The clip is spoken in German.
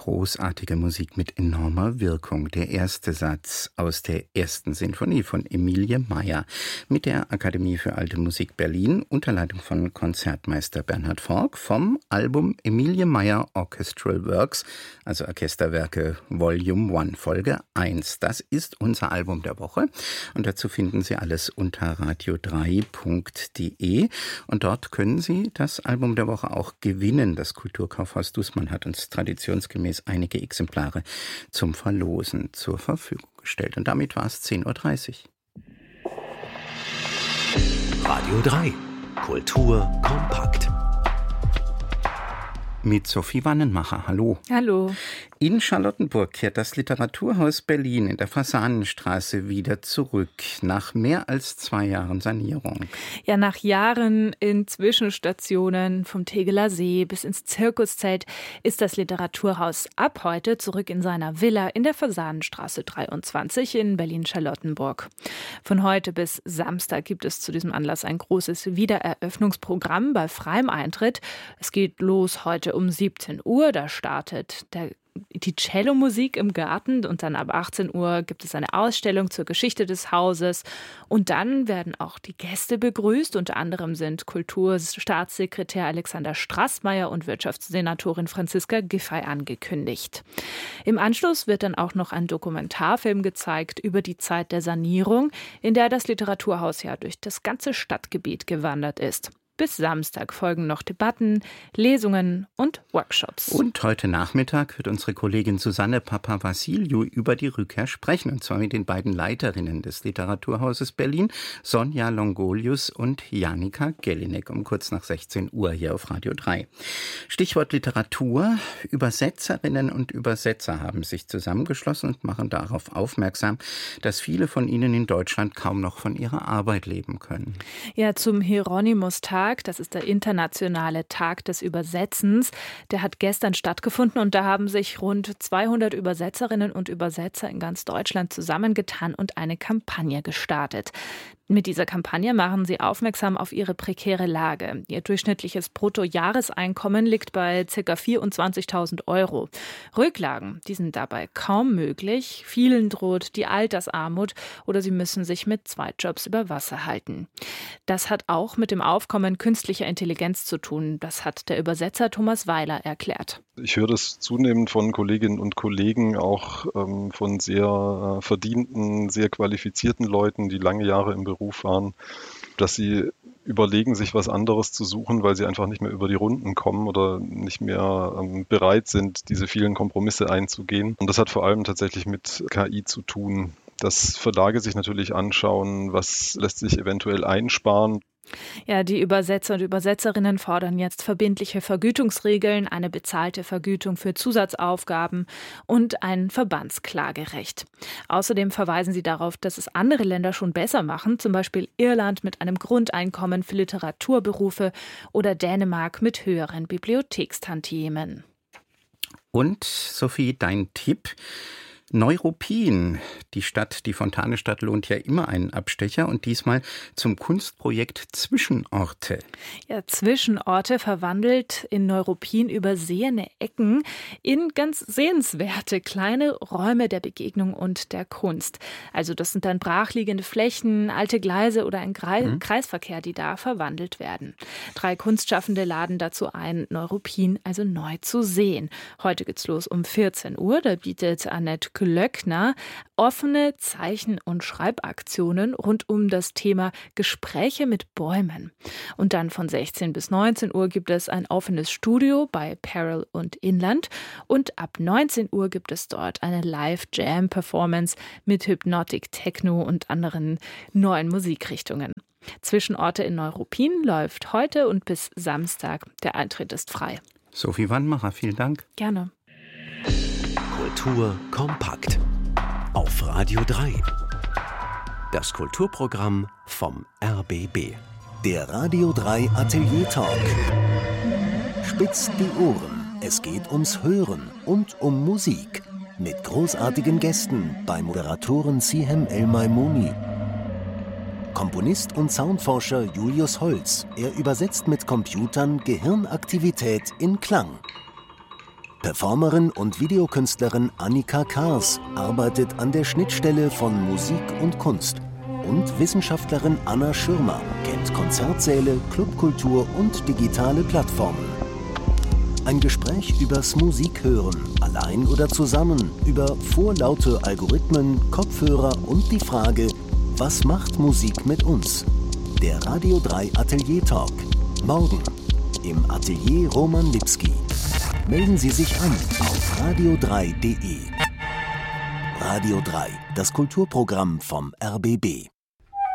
großartige Musik mit enormer Wirkung. Der erste Satz aus der ersten Sinfonie von Emilie Meyer mit der Akademie für Alte Musik Berlin unter Leitung von Konzertmeister Bernhard Fork vom Album Emilie Meyer Orchestral Works, also Orchesterwerke Volume 1, Folge 1. Das ist unser Album der Woche und dazu finden Sie alles unter radio3.de und dort können Sie das Album der Woche auch gewinnen. Das Kulturkaufhaus Dußmann hat uns traditionsgemäß einige Exemplare zum Verlosen zur Verfügung gestellt. Und damit war es 10.30 Uhr. Radio 3. Kultur kompakt. Mit Sophie Wannenmacher. Hallo. Hallo. In Charlottenburg kehrt das Literaturhaus Berlin in der Fasanenstraße wieder zurück, nach mehr als 2 Jahren Sanierung. Ja, nach Jahren in Zwischenstationen vom Tegeler See bis ins Zirkuszelt ist das Literaturhaus ab heute zurück in seiner Villa in der Fasanenstraße 23 in Berlin-Charlottenburg. Von heute bis Samstag gibt es zu diesem Anlass ein großes Wiedereröffnungsprogramm bei freiem Eintritt. Es geht los heute um 17 Uhr, da startet die Cellomusik im Garten und dann ab 18 Uhr gibt es eine Ausstellung zur Geschichte des Hauses und dann werden auch die Gäste begrüßt. Unter anderem sind Kulturstaatssekretär Alexander Straßmeier und Wirtschaftssenatorin Franziska Giffey angekündigt. Im Anschluss wird dann auch noch ein Dokumentarfilm gezeigt über die Zeit der Sanierung, in der das Literaturhaus ja durch das ganze Stadtgebiet gewandert ist. Bis Samstag folgen noch Debatten, Lesungen und Workshops. Und heute Nachmittag wird unsere Kollegin Susanne Papavassiliou über die Rückkehr sprechen. Und zwar mit den beiden Leiterinnen des Literaturhauses Berlin, Sonja Longolius und Janika Gellinek, um kurz nach 16 Uhr hier auf Radio 3. Stichwort Literatur. Übersetzerinnen und Übersetzer haben sich zusammengeschlossen und machen darauf aufmerksam, dass viele von ihnen in Deutschland kaum noch von ihrer Arbeit leben können. Ja, zum Hieronymus-Tag. Das ist der internationale Tag des Übersetzens. Der hat gestern stattgefunden und da haben sich rund 200 Übersetzerinnen und Übersetzer in ganz Deutschland zusammengetan und eine Kampagne gestartet. Mit dieser Kampagne machen sie aufmerksam auf ihre prekäre Lage. Ihr durchschnittliches Bruttojahreseinkommen liegt bei ca. 24.000 €. Rücklagen, die sind dabei kaum möglich. Vielen droht die Altersarmut oder sie müssen sich mit Zweitjobs über Wasser halten. Das hat auch mit dem Aufkommen künstlicher Intelligenz zu tun. Das hat der Übersetzer Thomas Weiler erklärt. Ich höre das zunehmend von Kolleginnen und Kollegen, auch von sehr verdienten, sehr qualifizierten Leuten, die lange Jahre im Beruf waren, dass sie überlegen, sich was anderes zu suchen, weil sie einfach nicht mehr über die Runden kommen oder nicht mehr bereit sind, diese vielen Kompromisse einzugehen. Und das hat vor allem tatsächlich mit KI zu tun, dass Verlage sich natürlich anschauen, was lässt sich eventuell einsparen. Ja, die Übersetzer und Übersetzerinnen fordern jetzt verbindliche Vergütungsregeln, eine bezahlte Vergütung für Zusatzaufgaben und ein Verbandsklagerecht. Außerdem verweisen sie darauf, dass es andere Länder schon besser machen, zum Beispiel Irland mit einem Grundeinkommen für Literaturberufe oder Dänemark mit höheren Bibliothekstantiemen. Und Sophie, dein Tipp? Neuruppin, die Fontanestadt lohnt ja immer einen Abstecher und diesmal zum Kunstprojekt Zwischenorte. Ja, Zwischenorte verwandelt in Neuruppin übersehene Ecken in ganz sehenswerte kleine Räume der Begegnung und der Kunst. Also das sind dann brachliegende Flächen, alte Gleise oder ein Kreisverkehr, die da verwandelt werden. 3 Kunstschaffende laden dazu ein, Neuruppin also neu zu sehen. Heute geht's los um 14 Uhr, da bietet Annette Glöckner offene Zeichen- und Schreibaktionen rund um das Thema Gespräche mit Bäumen. Und dann von 16 bis 19 Uhr gibt es ein offenes Studio bei Perel und Inland und ab 19 Uhr gibt es dort eine Live-Jam-Performance mit Hypnotic Techno und anderen neuen Musikrichtungen. Zwischenorte in Neuruppin läuft heute und bis Samstag. Der Eintritt ist frei. Sophie Wannmacher, vielen Dank. Gerne. Kultur kompakt. Auf Radio 3. Das Kulturprogramm vom RBB. Der Radio 3 Atelier Talk. Spitzt die Ohren. Es geht ums Hören und um Musik. Mit großartigen Gästen bei Moderatorin Sihem El-Maimouni. Komponist und Soundforscher Julius Holz. Er übersetzt mit Computern Gehirnaktivität in Klang. Performerin und Videokünstlerin Annika Kars arbeitet an der Schnittstelle von Musik und Kunst. Und Wissenschaftlerin Anna Schirmer kennt Konzertsäle, Clubkultur und digitale Plattformen. Ein Gespräch übers Musikhören, allein oder zusammen, über vorlaute Algorithmen, Kopfhörer und die Frage, was macht Musik mit uns? Der Radio 3 Atelier Talk. Morgen im Atelier Roman Lipski. Melden Sie sich an auf radio3.de. Radio 3, das Kulturprogramm vom RBB.